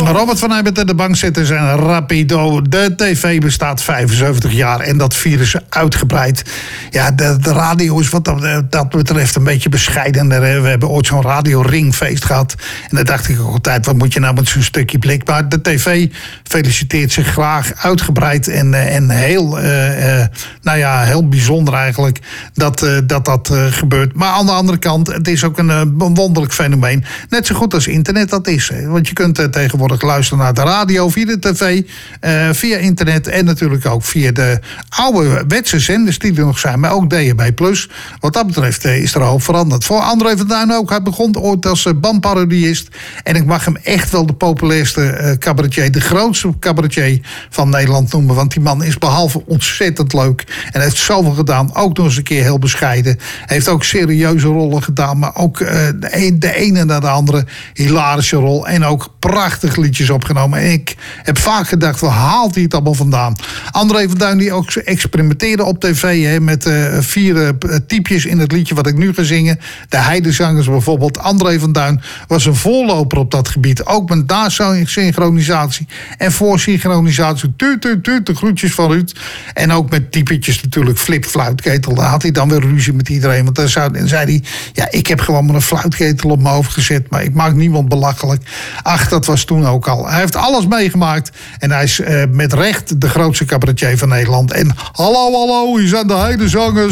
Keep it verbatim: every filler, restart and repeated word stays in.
Robert van Heijbert, de bankzitters en Rapido. De tv bestaat vijfenzeventig jaar en dat vieren ze uitgebreid. Ja, de, de radio is wat dat, dat betreft een beetje bescheidener. We hebben ooit zo'n radioringfeest gehad. En dan dacht ik ook altijd, wat moet je nou met zo'n stukje blik? Maar de tv feliciteert zich graag uitgebreid en, en heel, uh, uh, nou ja, heel bijzonder eigenlijk dat uh, dat, dat uh, gebeurt. Maar aan de andere kant, het is ook een, een wonderlijk fenomeen. Net zo goed als internet dat is. Want je kunt uh, tegenwoordig luisteren naar de radio, via de tv, uh, via internet en natuurlijk ook via de oude wetse zenders die er nog zijn, maar ook D H B plus. Wat dat betreft uh, is er een hoop veranderd. Voor André van Duin ook. Hij begon ooit als uh, bandparodiëst en ik mag hem echt wel de populairste uh, cabaretier, de grootste cabaretier van Nederland noemen, want die man is behalve ontzettend leuk en heeft zoveel gedaan, ook nog eens een keer heel bescheiden. Heeft ook serieuze rollen gedaan, maar ook uh, de, een, de ene na de andere hilarische rol en ook prachtige liedjes opgenomen. En ik heb vaak gedacht, waar haalt hij het allemaal vandaan? André van Duin die ook experimenteerde op tv hè, met uh, vier uh, typjes in het liedje wat ik nu ga zingen. De Heidezangers bijvoorbeeld. André van Duin was een voorloper op dat gebied. Ook met nasynchronisatie en voorsynchronisatie. Tuut, tuut, tuut, de groetjes van Ruud. En ook met typetjes natuurlijk flip, fluitketel. Daar had hij dan weer ruzie met iedereen. Want dan zei hij, ja, ik heb gewoon maar een fluitketel op mijn hoofd gezet, maar ik maak niemand belachelijk. Ach, dat was toen ook al. Hij heeft alles meegemaakt en hij is uh, met recht de grootste cabaretier van Nederland. En hallo, hallo, hier zijn de Heidezangers.